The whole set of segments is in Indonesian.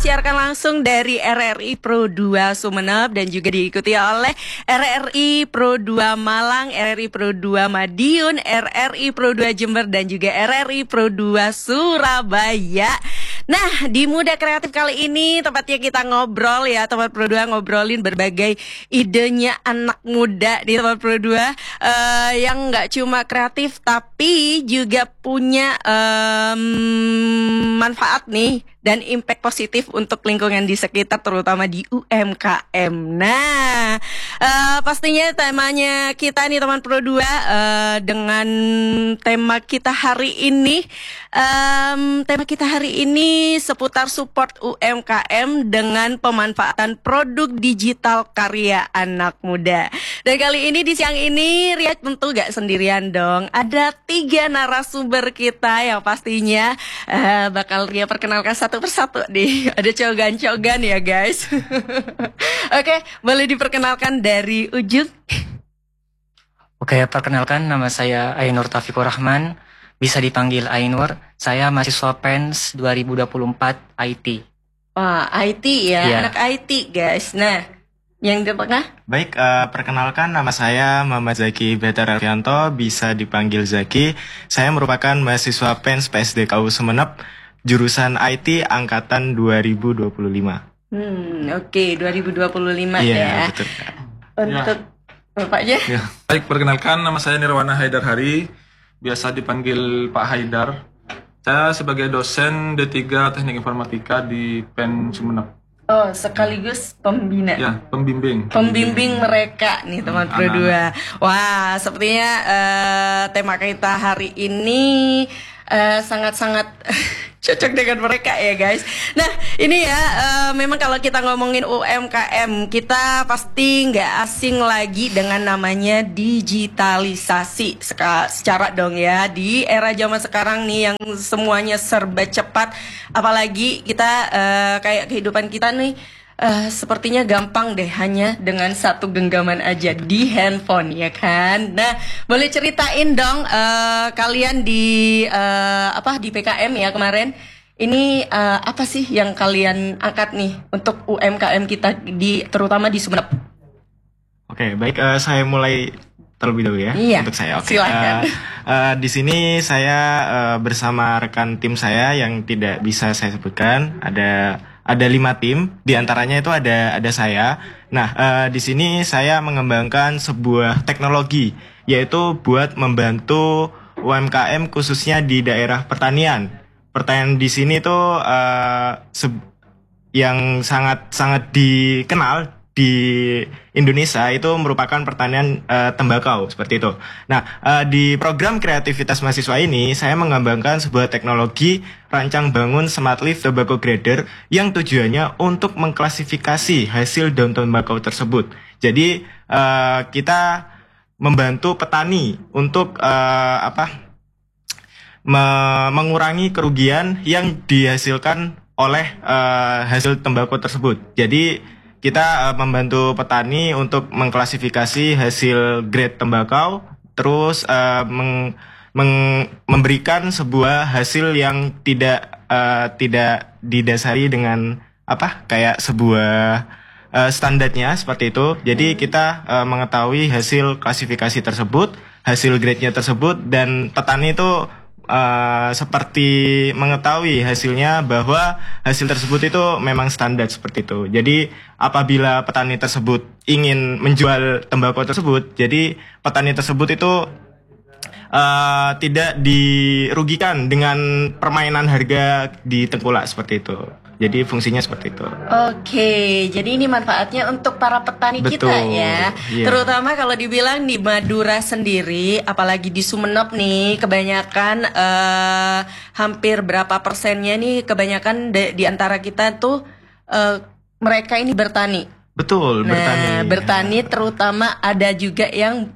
disiarkan langsung dari RRI Pro 2 Sumeneb dan juga diikuti oleh RRI Pro 2 Malang, RRI Pro 2 Madiun, RRI Pro 2 Jember dan juga RRI Pro 2 Surabaya. Nah, di Muda Kreatif kali ini tempatnya kita ngobrol ya, tempat Pro 2 ngobrolin berbagai idenya anak muda di tempat Pro 2 yang nggak cuma kreatif tapi juga punya manfaat nih dan impact positif untuk lingkungan di sekitar, terutama di UMKM. Nah, pastinya temanya kita nih teman Pro 2 dengan tema kita hari ini. Tema kita hari ini seputar support UMKM dengan pemanfaatan produk digital karya anak muda. Dan kali ini di siang ini Ria tentu gak sendirian dong. Ada 3 narasumber kita yang pastinya bakal Ria perkenalkan satu persatu nih. Ada cogan-cogan ya guys. Oke, boleh diperkenalkan dari ujung. Oke, perkenalkan nama saya Ainur Taufikur Rahman. Bisa dipanggil Ainur. Saya mahasiswa PENS 2024 IT. Wah, IT ya, Iya. anak IT guys. Nah, yang di tengah? Baik, perkenalkan nama saya Muhammad Zaki Betar Alfianto, bisa dipanggil Zaki. Saya merupakan mahasiswa PENS PSDKU Sumeneb, jurusan IT angkatan 2025. Oke, 2025 Iya, ya. betul. Untuk Bapaknya? Ya. Baik, perkenalkan nama saya Nirwana Haidar Hari, biasa dipanggil Pak Haidar. Saya sebagai dosen D3 Teknik Informatika di PEN Sumeneb. Oh, sekaligus pembina. Ya, pembimbing. Pembimbing mereka nih teman Pro 2. Wah, sepertinya tema kita hari ini sangat-sangat cocok dengan mereka ya guys. Nah ini ya memang kalau kita ngomongin UMKM kita pasti nggak asing lagi dengan namanya digitalisasi secara dong ya. Di era zaman sekarang nih yang semuanya serba cepat, apalagi kita kayak kehidupan kita nih sepertinya gampang deh hanya dengan satu genggaman aja di handphone ya kan. Nah boleh ceritain dong kalian di di PKM ya kemarin ini apa sih yang kalian angkat nih untuk UMKM kita terutama di Sumeneb? Oke, baik, saya mulai terlebih dahulu ya. Iya, untuk saya. Oke. silakan. Di sini saya bersama rekan tim saya yang tidak bisa saya sebutkan. Ada 5 tim, diantaranya itu ada saya. Nah, di sini saya mengembangkan sebuah teknologi, yaitu buat membantu UMKM khususnya di daerah pertanian. Pertanian di sini tuh yang sangat dikenal di Indonesia itu merupakan pertanian tembakau seperti itu. Nah, di program kreativitas mahasiswa ini saya mengembangkan sebuah teknologi rancang bangun smart leaf tobacco grader yang tujuannya untuk mengklasifikasi hasil daun tembakau tersebut. Jadi kita membantu petani untuk mengurangi kerugian yang dihasilkan oleh hasil tembakau tersebut. Jadi kita membantu petani untuk mengklasifikasi hasil grade tembakau, terus memberikan sebuah hasil yang tidak didasari dengan kayak sebuah standarnya seperti itu. Jadi kita mengetahui hasil klasifikasi tersebut, hasil grade-nya tersebut, dan petani itu seperti mengetahui hasilnya bahwa hasil tersebut itu memang standar seperti itu. Jadi apabila petani tersebut ingin menjual tembakau tersebut, jadi petani tersebut itu tidak dirugikan dengan permainan harga di tengkulak seperti itu. Jadi fungsinya seperti itu. Oke, jadi ini manfaatnya untuk para petani Betul, kita ya. iya. Terutama kalau dibilang di Madura sendiri, apalagi di Sumeneb nih, kebanyakan hampir berapa persennya nih, kebanyakan di antara kita tuh mereka ini bertani. Betul, Nah, bertani terutama ada juga yang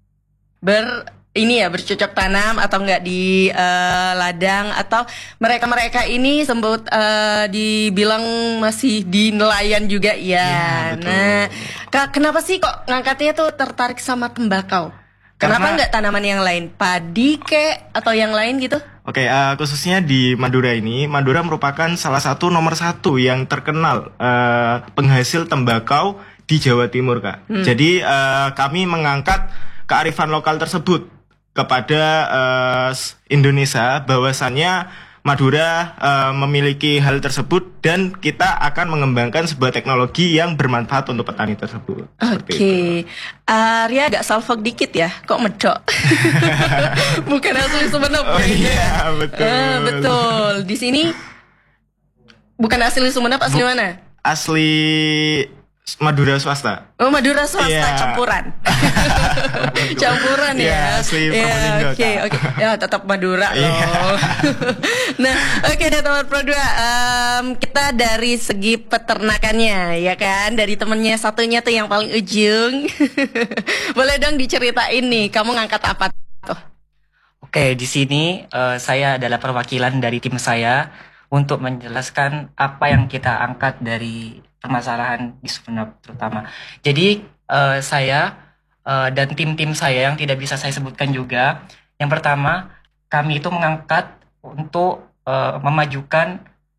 bercocok tanam atau enggak di ladang, atau mereka ini dibilang masih di nelayan juga ya. Betul. Nah, kenapa sih kok ngangkatnya tuh tertarik sama tembakau? Kenapa Karena- nggak tanaman yang lain? Padi kek atau yang lain gitu? Oke, khususnya di Madura ini, Madura merupakan salah satu nomor satu yang terkenal penghasil tembakau di Jawa Timur, Kak. Jadi kami mengangkat kearifan lokal tersebut kepada Indonesia, bahwasannya Madura memiliki hal tersebut dan kita akan mengembangkan sebuah teknologi yang bermanfaat untuk petani tersebut. Seperti itu. Oke, Arya agak salfok dikit ya, kok medok? Bukan asli Sumeneb. Oh iya, betul. Betul. Di sini bukan asli Sumeneb, asli mana? Asli Madura swasta. Oh, Madura swasta Iya. campuran. Campuran Iya, ya. asli Iya, Probolinggo, oke, Kak. oke. Ya, tetap Madura Iya. loh. Nah, oke deh teman Pro 2. Kita dari segi peternakannya ya kan, dari temennya satunya tuh yang paling ujung. Boleh dong diceritain nih, kamu ngangkat apa tuh? Oke, di sini saya adalah perwakilan dari tim saya untuk menjelaskan apa yang kita angkat dari permasalahan di Sumeneb terutama. Jadi saya dan tim-tim saya yang tidak bisa saya sebutkan juga. Yang pertama, kami itu mengangkat untuk memajukan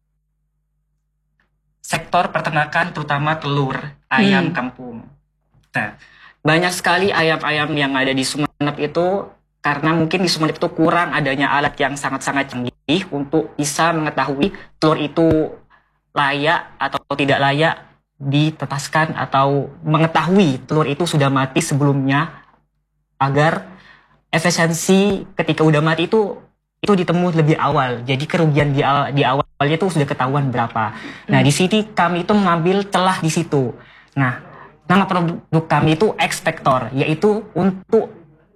sektor peternakan terutama telur ayam kampung. Nah, banyak sekali ayam-ayam yang ada di Sumeneb itu karena mungkin di Sumeneb itu kurang adanya alat yang sangat-sangat canggih untuk bisa mengetahui telur itu layak atau tidak layak ditetaskan atau mengetahui telur itu sudah mati sebelumnya agar efisiensi ketika udah mati itu ditemui lebih awal. Jadi kerugian di awalnya itu sudah ketahuan berapa. Nah, di sini kami itu mengambil celah di situ. Nah, nama produk kami itu X-Factor, yaitu untuk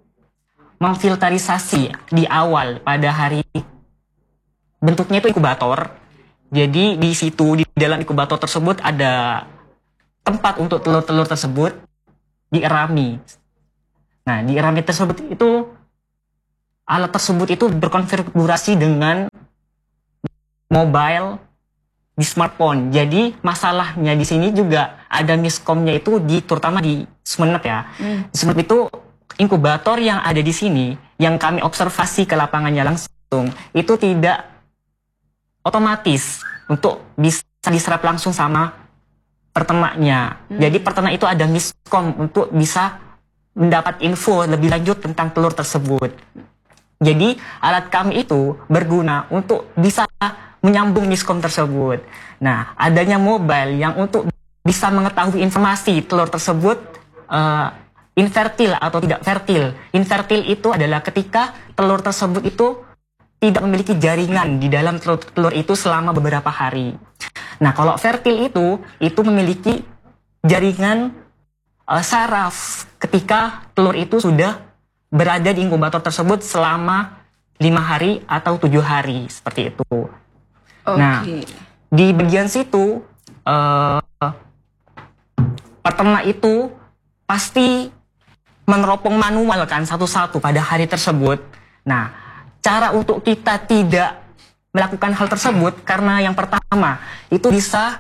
memfilterisasi di awal pada hari bentuknya itu inkubator. Jadi di situ di dalam inkubator tersebut ada tempat untuk telur-telur tersebut dierami. Nah, dierami tersebut itu alat tersebut itu berkonfigurasi dengan mobile di smartphone. Jadi masalahnya di sini juga ada miskomnya itu terutama di Sumeneb ya. Di Sumeneb itu inkubator yang ada di sini yang kami observasi ke lapangannya langsung itu tidak otomatis untuk bisa diserap langsung sama peternaknya. Jadi peternak itu ada miskom untuk bisa mendapat info lebih lanjut tentang telur tersebut. Jadi alat kami itu berguna untuk bisa menyambung miskom tersebut. Nah, adanya mobile yang untuk bisa mengetahui informasi telur tersebut infertil atau tidak fertil. Infertil itu adalah ketika telur tersebut itu tidak memiliki jaringan di dalam telur itu selama beberapa hari. Nah, kalau fertil itu memiliki jaringan saraf ketika telur itu sudah berada di inkubator tersebut selama 5 hari atau 7 hari, seperti itu. Oke. Nah, di bagian situ peternak itu pasti meneropong manual kan satu-satu pada hari tersebut. Nah, cara untuk kita tidak melakukan hal tersebut karena yang pertama itu bisa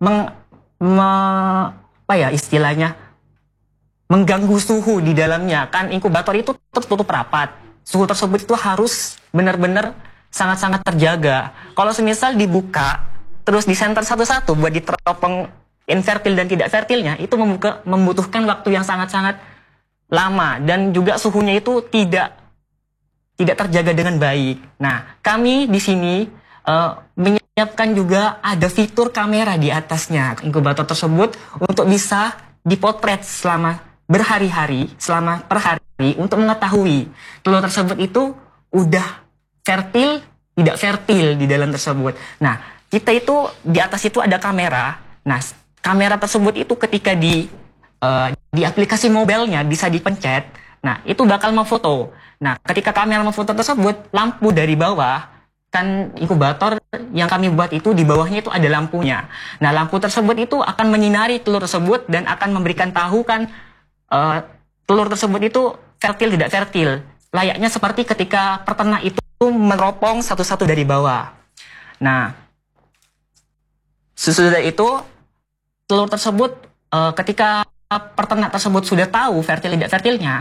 istilahnya mengganggu suhu di dalamnya. Kan inkubator itu tertutup rapat. Suhu tersebut itu harus benar-benar sangat-sangat terjaga. Kalau semisal dibuka terus di center satu-satu buat diteropong infertil dan tidak fertilnya, itu membutuhkan waktu yang sangat-sangat lama dan juga suhunya itu tidak terjaga dengan baik. Nah, kami di sini menyiapkan juga ada fitur kamera di atasnya inkubator tersebut untuk bisa dipotret selama berhari-hari, selama per hari untuk mengetahui telur tersebut itu udah fertil, tidak fertil di dalam tersebut. Nah, kita itu di atas itu ada kamera. Nah, kamera tersebut itu ketika di aplikasi mobilenya bisa dipencet. Nah, itu bakal memfoto. Nah, ketika kamera memfoto tersebut, lampu dari bawah, kan inkubator yang kami buat itu di bawahnya itu ada lampunya. Nah, lampu tersebut itu akan menyinari telur tersebut dan akan memberikan tahu kan telur tersebut itu fertil tidak fertil. Layaknya seperti ketika peternak itu meneropong satu-satu dari bawah. Nah, sesudah itu telur tersebut ketika peternak tersebut sudah tahu fertil tidak fertilnya,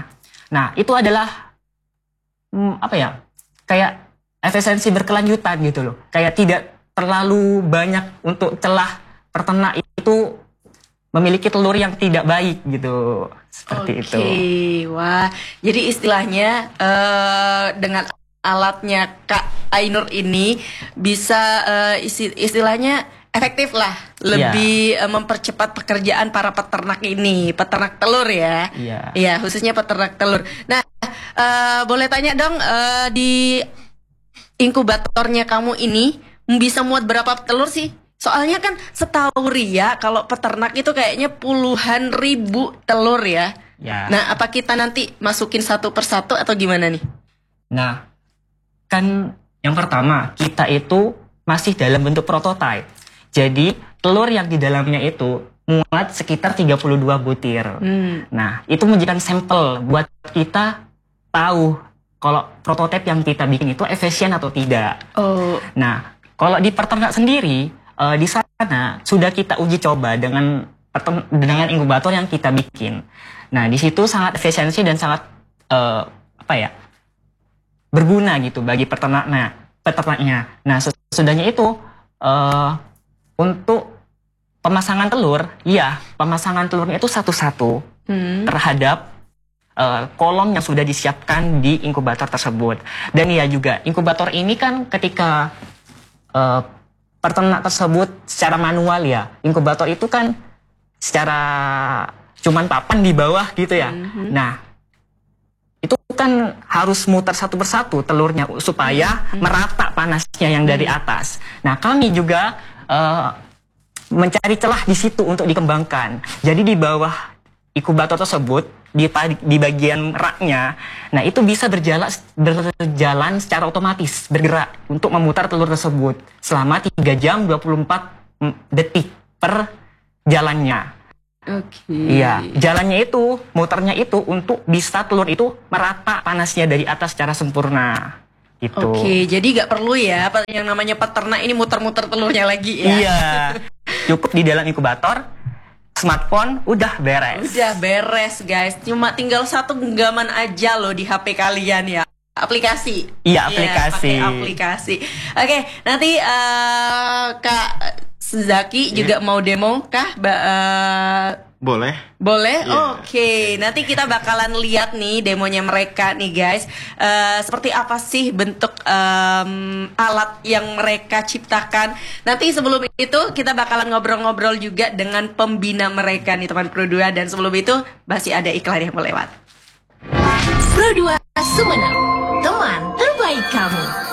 Nah, itu adalah apa ya? Kayak efisiensi berkelanjutan gitu loh. Kayak tidak terlalu banyak untuk celah peternak itu memiliki telur yang tidak baik gitu. Seperti itu. Wah, jadi istilahnya dengan alatnya Kak Ainur ini bisa istilahnya efektif lah, lebih mempercepat pekerjaan para peternak ini, peternak telur ya. Iya, khususnya peternak telur. Nah, boleh tanya dong, di inkubatornya kamu ini bisa muat berapa telur sih? Soalnya kan setahu Ria kalau peternak itu kayaknya puluhan ribu telur ya. Nah, apa kita nanti masukin satu persatu atau gimana nih? Nah, kan yang pertama kita itu masih dalam bentuk prototipe. Jadi telur yang di dalamnya itu muat sekitar 32 butir. Nah, itu menjadikan sampel buat kita tahu kalau prototipe yang kita bikin itu efisien atau tidak. Nah, kalau di peternak sendiri, di sana sudah kita uji coba dengan inkubator yang kita bikin. Nah, di situ sangat efisiensi dan sangat berguna gitu bagi peternaknya. Nah, sesudahnya itu untuk pemasangan telur, pemasangan telurnya itu satu-satu terhadap kolom yang sudah disiapkan di inkubator tersebut. Dan juga inkubator ini kan ketika peternak tersebut secara manual inkubator itu kan secara cuman papan di bawah gitu ya. Nah, itu kan harus muter satu persatu telurnya supaya merata panasnya yang dari atas. Nah, kami juga mencari celah di situ untuk dikembangkan. Jadi di bawah inkubator tersebut, di bagian raknya, nah itu bisa berjalan secara otomatis, bergerak untuk memutar telur tersebut selama 3 jam 24 detik per jalannya. Iya, jalannya itu, muternya itu untuk bisa telur itu merata panasnya dari atas secara sempurna. Gitu. Jadi nggak perlu ya yang namanya peternak ini muter-muter telurnya lagi ya. Iya, cukup di dalam inkubator, smartphone udah beres. Udah beres guys, cuma tinggal satu genggaman aja loh di HP kalian ya. Aplikasi. Iya, aplikasi. Pakai aplikasi. Oke, nanti Kak Zaki juga mau demo kah? Boleh. Boleh? Oke. Nanti kita bakalan lihat nih demonya mereka nih guys. Seperti apa sih bentuk alat yang mereka ciptakan. Nanti sebelum itu kita bakalan ngobrol-ngobrol juga dengan pembina mereka nih teman Pro 2. Dan sebelum itu masih ada iklan yang melewat. Pro 2 Sumeneb, teman terbaik kamu.